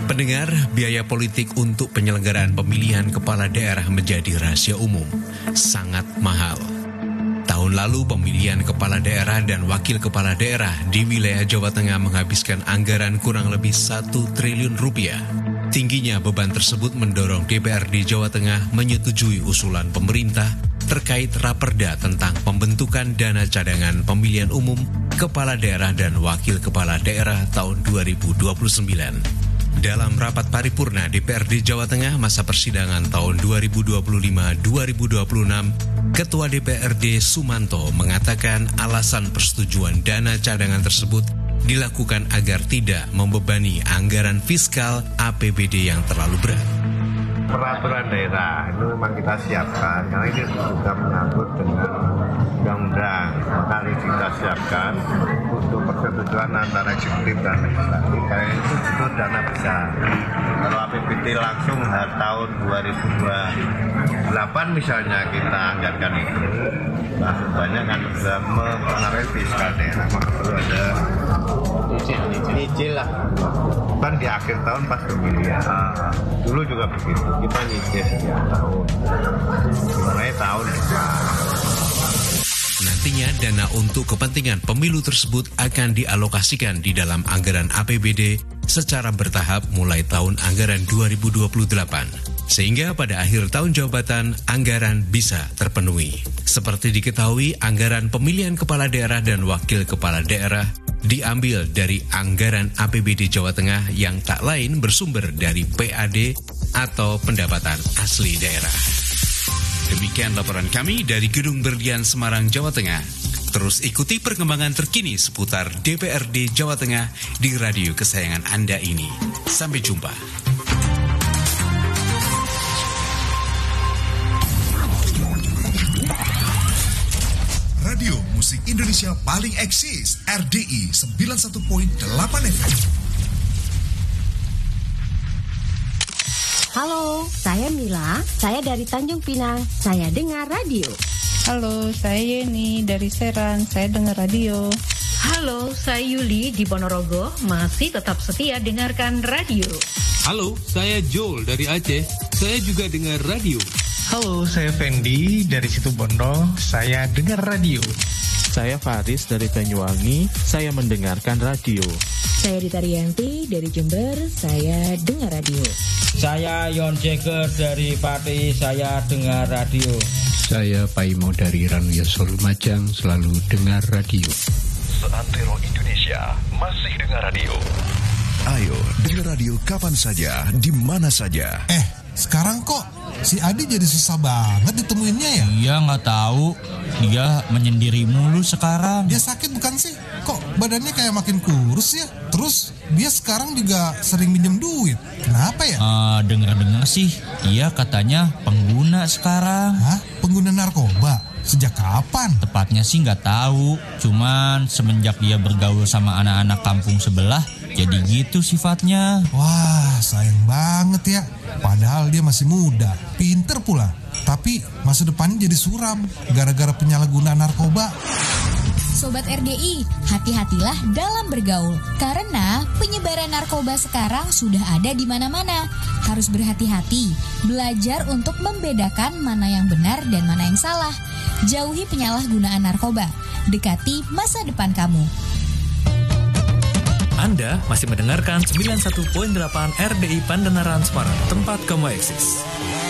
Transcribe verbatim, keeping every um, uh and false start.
Pendengar, biaya politik untuk penyelenggaraan pemilihan kepala daerah menjadi rahasia umum, sangat mahal. Tahun lalu pemilihan kepala daerah dan wakil kepala daerah di wilayah Jawa Tengah menghabiskan anggaran kurang lebih satu triliun rupiah. Tingginya beban tersebut mendorong D P R D Jawa Tengah menyetujui usulan pemerintah terkait raperda tentang pembentukan dana cadangan pemilihan umum kepala daerah dan wakil kepala daerah tahun dua ribu dua puluh sembilan. Dalam rapat paripurna D P R D Jawa Tengah masa persidangan tahun dua ribu dua puluh lima sampai dua ribu dua puluh enam, Ketua D P R D Sumanto mengatakan alasan persetujuan dana cadangan tersebut dilakukan agar tidak membebani anggaran fiskal A P B D yang terlalu berat. Peraturan daerah itu memang kita siapkan karena ini juga menyangkut dengan undang-undang, maka ini kita siapkan untuk persetujuan antara eksekutif dan legislatif. Karena itu butuh dana besar. Kalau A P B D langsung tahun dua ribu dua puluh delapan misalnya kita anggarkan itu, langsung banyak kan bisa mempengaruhi fiskal daerah. Maka perlu ada nyicil lah. Kan di akhir tahun pas pemilihan. Ah, dulu juga begitu. Kita nyicil setiap tahun. Mulai tahun depan. Nantinya dana untuk kepentingan pemilu tersebut akan dialokasikan di dalam anggaran A P B D secara bertahap mulai tahun anggaran dua ribu dua puluh delapan. Sehingga pada akhir tahun jabatan, anggaran bisa terpenuhi. Seperti diketahui, anggaran pemilihan kepala daerah dan wakil kepala daerah diambil dari anggaran A P B D Jawa Tengah yang tak lain bersumber dari P A D atau pendapatan asli daerah. Demikian laporan kami dari Gedung Berlian Semarang, Jawa Tengah. Terus ikuti perkembangan terkini seputar D P R D Jawa Tengah di radio kesayangan Anda ini. Sampai jumpa. Radio Musik Indonesia paling eksis, R D I sembilan puluh satu koma delapan F M. Halo, saya Mila, saya dari Tanjung Pinang, saya dengar radio. Halo, saya Yeni dari Serang, saya dengar radio. Halo, saya Yuli di Ponorogo, masih tetap setia dengarkan radio. Halo, saya Joel dari Aceh, saya juga dengar radio. Halo, saya Fendi dari Situbondo, saya dengar radio. Saya Faris dari Banyuwangi, saya mendengarkan radio. Saya Dita Rianti dari Jember, saya dengar radio. Saya Yon Jeger dari Pati, saya dengar radio. Saya Paimo dari Ranuyasol Lumajang, selalu dengar radio. Seantero Indonesia masih dengar radio. Ayo, dengar radio kapan saja, di mana saja. Eh, sekarang kok si Adi jadi susah banget ditemuinnya ya? Iya, nggak tahu. Dia menyendiri mulu sekarang. Dia sakit bukan sih? Kok badannya kayak makin kurus ya? Terus dia sekarang juga sering minjem duit. Kenapa ya? Uh, dengar-dengar sih, dia katanya pengguna sekarang. Hah? Pengguna narkoba? Sejak kapan? Tepatnya sih nggak tahu. Cuman semenjak dia bergaul sama anak-anak kampung sebelah, jadi gitu sifatnya. Wah, sayang banget ya. Padahal dia masih muda, pinter pula. Tapi masa depannya jadi suram gara-gara penyalahgunaan narkoba. Sobat R D I, hati-hatilah dalam bergaul. Karena penyebaran narkoba sekarang sudah ada di mana-mana. Harus berhati-hati, belajar untuk membedakan mana yang benar dan mana yang salah. Jauhi penyalahgunaan narkoba. Dekati masa depan kamu. Anda masih mendengarkan sembilan puluh satu koma delapan R D I Pandenaran Semarang, tempat kamu eksis.